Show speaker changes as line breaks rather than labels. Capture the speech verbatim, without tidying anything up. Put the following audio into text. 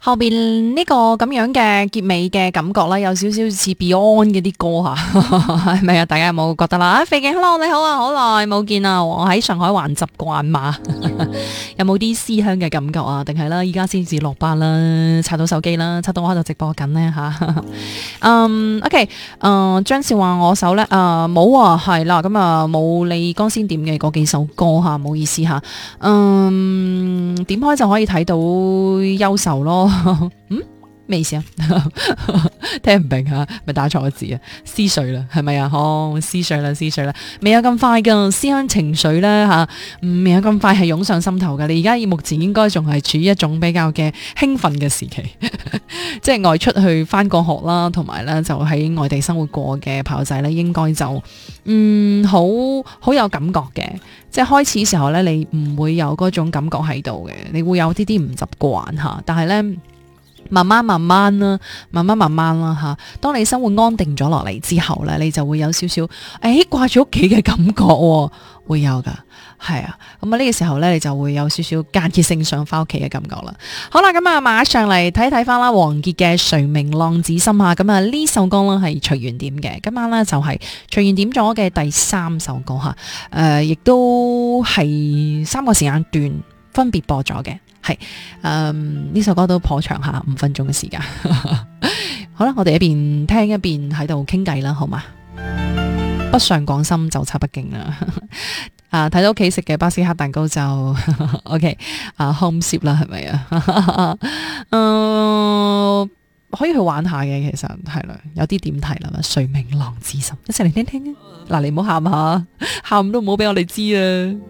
後邊呢個咁樣嘅結尾嘅感覺咧，有少少似 Beyond 嗰啲歌吓，係咪啊？大家有冇覺得啦？啊，肥勁 Hello 你好啊，好耐冇見啊！我喺上海玩習慣嘛，有冇啲思鄉嘅感覺啊？定係啦，依家先至落班啦，刷到手機啦，刷到我喺度直播緊呢。吓。嗯，OK，誒，張少話我首咧誒冇啊，係啦，咁啊冇你剛先點嘅嗰幾首歌吓，唔好意思吓。嗯，點開就可以睇到憂愁咯。嗯，咩意思啊？聽唔明啊？咪打錯個字啊？思緒啦，係咪啊？哦，思緒啦，思緒啦，未有咁快噶，思鄉情緒咧吓，嗯，未有咁快係湧上心頭噶。你而家目前應該仲係處於一種比較嘅興奮嘅時期，即係外出去翻過學啦，同埋咧就喺外地生活過嘅朋友仔咧，應該就嗯好好有感覺嘅。即係開始時候咧，你唔會有嗰種感覺喺度嘅，你會有啲啲唔習慣吓，但係咧。慢慢慢慢啦，慢慢慢慢啦吓。當你生活安定咗落嚟之後咧，你就會有少少誒掛住屋企嘅感覺，會有噶，係啊。咁啊呢個時候咧，你就會有少少間歇性想翻屋企嘅感覺啦。好啦，咁啊馬上嚟睇睇翻啦，王傑嘅《誰明浪子心》啊。咁啊呢首歌咧係隨緣點嘅，今晚咧就係隨緣點咗嘅第三首歌吓。誒、呃，亦都係三個時間段分別播咗嘅。係，嗯，呢首歌都頗長下，五分鐘嘅時間。好啦，我哋一邊聽一邊喺度傾偈啦，好嘛？北上廣深就差北京啦。啊，睇到屋企食嘅巴斯克蛋糕就 OK，啊 home ship 啦，係咪啊？嗯，可以去玩下嘅，其實係啦，有啲點題啦嘛。誰明浪子心，一齊嚟聽聽啊！嗱，你唔好喊下，喊都唔好俾我哋知啊！